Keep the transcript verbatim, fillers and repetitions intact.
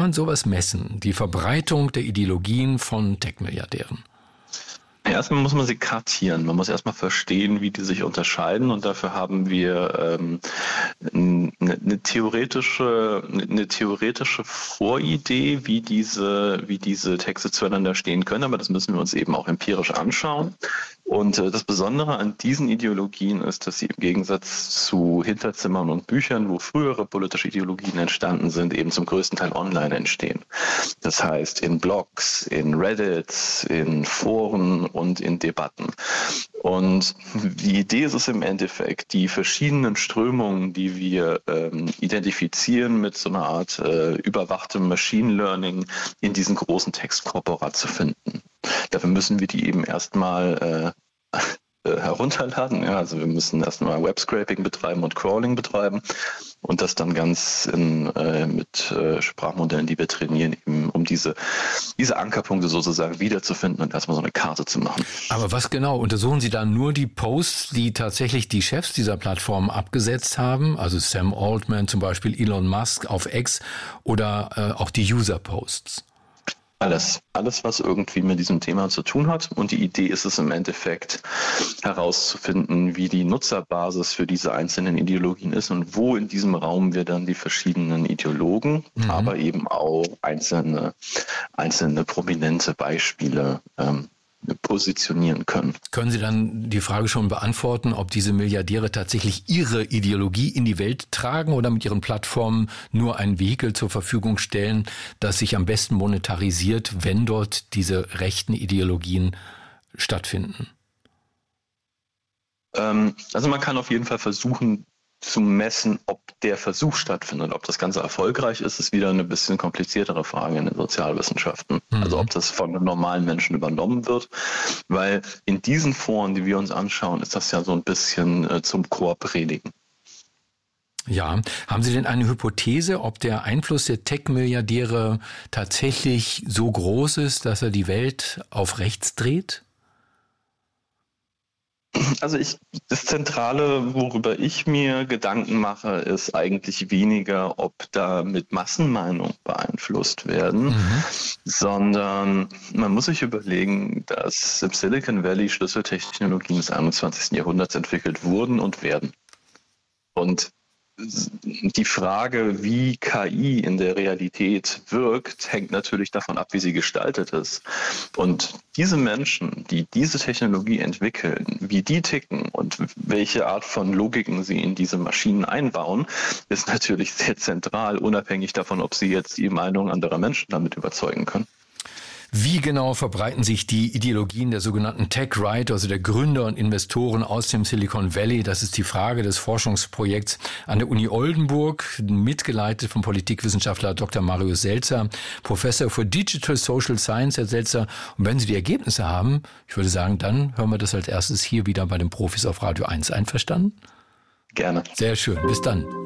man sowas messen? Die Verbreitung der Ideologien von Tech-Milliardären? Erstmal muss man sie kartieren. Man muss erstmal verstehen, wie die sich unterscheiden, und dafür haben wir ähm, eine, eine theoretische, eine theoretische Voridee, wie diese, wie diese Texte zueinander stehen können. Aber das müssen wir uns eben auch empirisch anschauen. Und äh, das Besondere an diesen Ideologien ist, dass sie im Gegensatz zu Hinterzimmern und Büchern, wo frühere politische Ideologien entstanden sind, eben zum größten Teil online entstehen. Das heißt in Blogs, in Reddit, in Foren und in Debatten. Und die Idee ist es im Endeffekt, die verschiedenen Strömungen, die wir ähm, identifizieren, mit so einer Art äh, überwachtem Machine Learning in diesen großen Textkorpora zu finden. Dafür müssen wir die eben erstmal äh, äh, herunterladen. Ja, also wir müssen erstmal Web-Scraping betreiben und Crawling betreiben und das dann ganz in, äh, mit äh, Sprachmodellen, die wir trainieren, eben, um diese, diese Ankerpunkte sozusagen wiederzufinden und erstmal so eine Karte zu machen. Aber was genau? Untersuchen Sie dann nur die Posts, die tatsächlich die Chefs dieser Plattform abgesetzt haben? Also Sam Altman zum Beispiel, Elon Musk auf X, oder äh, auch die User-Posts? Alles, alles, was irgendwie mit diesem Thema zu tun hat. Und die Idee ist es im Endeffekt herauszufinden, wie die Nutzerbasis für diese einzelnen Ideologien ist und wo in diesem Raum wir dann die verschiedenen Ideologen, mhm. aber eben auch einzelne, einzelne prominente Beispiele ähm, positionieren können. Können Sie dann die Frage schon beantworten, ob diese Milliardäre tatsächlich ihre Ideologie in die Welt tragen oder mit ihren Plattformen nur ein Vehikel zur Verfügung stellen, das sich am besten monetarisiert, wenn dort diese rechten Ideologien stattfinden? Ähm, also man kann auf jeden Fall versuchen zu messen, ob der Versuch stattfindet. Ob das Ganze erfolgreich ist, ist wieder eine bisschen kompliziertere Frage in den Sozialwissenschaften. Mhm. Also ob das von normalen Menschen übernommen wird, weil in diesen Foren, die wir uns anschauen, ist das ja so ein bisschen äh, zum Chorpredigen. Ja, haben Sie denn eine Hypothese, ob der Einfluss der Tech-Milliardäre tatsächlich so groß ist, dass er die Welt auf rechts dreht? Also ich, das Zentrale, worüber ich mir Gedanken mache, ist eigentlich weniger, ob da mit Massenmeinung beeinflusst werden, mhm. sondern man muss sich überlegen, dass im Silicon Valley Schlüsseltechnologien des einundzwanzigsten Jahrhunderts entwickelt wurden und werden. Und die Frage, wie K I in der Realität wirkt, hängt natürlich davon ab, wie sie gestaltet ist. Und diese Menschen, die diese Technologie entwickeln, wie die ticken und welche Art von Logiken sie in diese Maschinen einbauen, ist natürlich sehr zentral, unabhängig davon, ob sie jetzt die Meinung anderer Menschen damit überzeugen können. Wie genau verbreiten sich die Ideologien der sogenannten Tech-Right, also der Gründer und Investoren aus dem Silicon Valley? Das ist die Frage des Forschungsprojekts an der Uni Oldenburg, mitgeleitet vom Politikwissenschaftler Doktor Marius Selzer, Professor für Digital Social Science, Herr Selzer. Und wenn Sie die Ergebnisse haben, ich würde sagen, dann hören wir das als erstes hier wieder bei den Profis auf Radio eins. Einverstanden? Gerne. Sehr schön. Bis dann.